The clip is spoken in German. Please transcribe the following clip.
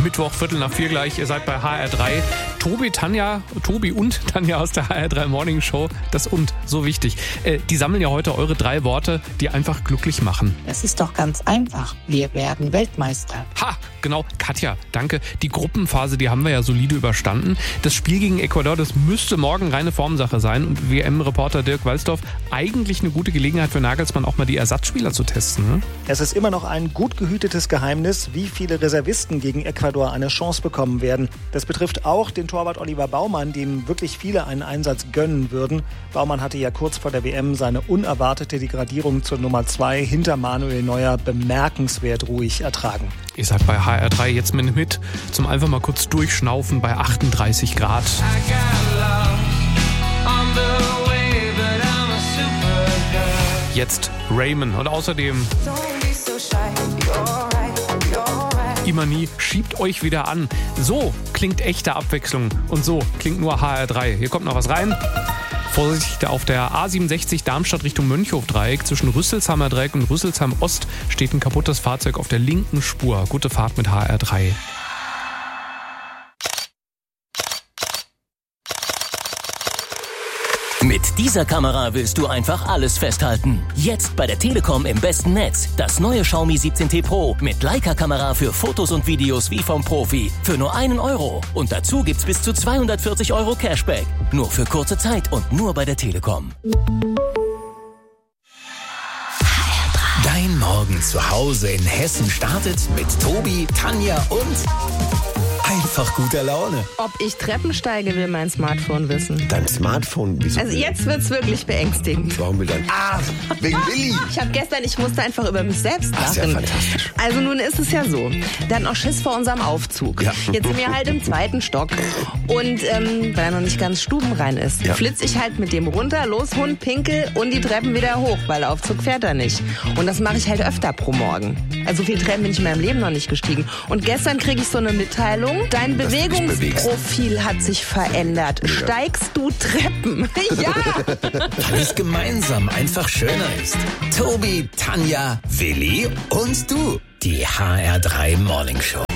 Mittwoch, 3:15 gleich. Ihr seid bei HR3. Tobi und Tanja aus der HR3 Morning Show. Das und, so wichtig. Die sammeln ja heute eure 3 Worte, die einfach glücklich machen. Es ist doch ganz einfach. Wir werden Weltmeister. Ha, genau. Katja, danke. Die Gruppenphase, die haben wir ja solide überstanden. Das Spiel gegen Ecuador, das müsste morgen reine Formsache sein. Und WM-Reporter Dirk Walsdorf, eigentlich eine gute Gelegenheit für Nagelsmann, auch mal die Ersatzspieler zu testen. Ne? Es ist immer noch ein gut gehütetes Geheimnis, wie viele Reservisten gegen Ecuador eine Chance bekommen werden. Das betrifft auch den Torwart Oliver Baumann, dem wirklich viele einen Einsatz gönnen würden. Baumann hatte ja kurz vor der WM seine unerwartete Degradierung zur Nummer 2 hinter Manuel Neuer bemerkenswert ruhig ertragen. Ihr seid bei HR3 jetzt mit zum einfach mal kurz durchschnaufen bei 38 Grad. Jetzt Raymond und außerdem Imani schiebt euch wieder an. So klingt echte Abwechslung und so klingt nur HR3. Hier kommt noch was rein. Vorsicht, auf der A67 Darmstadt Richtung Mönchhof-Dreieck zwischen Rüsselsheimer Dreieck und Rüsselsheim Ost steht ein kaputtes Fahrzeug auf der linken Spur. Gute Fahrt mit HR3. Mit dieser Kamera willst du einfach alles festhalten. Jetzt bei der Telekom im besten Netz. Das neue Xiaomi 17T Pro mit Leica-Kamera für Fotos und Videos wie vom Profi. Für nur €1. Und dazu gibt's bis zu 240 € Cashback. Nur für kurze Zeit und nur bei der Telekom. Dein Morgen zu Hause in Hessen startet mit Tobi, Tanja und einfach guter Laune. Ob ich Treppen steige, will mein Smartphone wissen. Dein Smartphone? Wieso? Also jetzt wird's wirklich beängstigend. Warum will dein... wegen Willi. Ich musste einfach über mich selbst lachen. Das ist ja fantastisch. Also nun ist es ja so, der hat noch Schiss vor unserem Aufzug. Ja. Jetzt sind wir halt im 2. Stock. Und weil er noch nicht ganz stubenrein ist, flitze ich halt mit dem runter, los Hund, Pinkel und die Treppen wieder hoch, weil der Aufzug fährt er nicht. Und das mache ich halt öfter pro Morgen. Also so viel Treppen bin ich in meinem Leben noch nicht gestiegen. Und gestern kriege ich so eine Mitteilung, dein Bewegungsprofil hat sich verändert. Steigst du Treppen? Ja! Weil es gemeinsam einfach schöner ist. Tobi, Tanja, Willi und du. Die HR3 Morning Show.